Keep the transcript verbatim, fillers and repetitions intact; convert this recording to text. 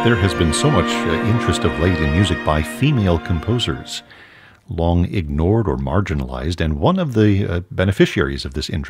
There has been so much uh, interest of late in music by female composers, long ignored or marginalized, and one of the uh, beneficiaries of this interest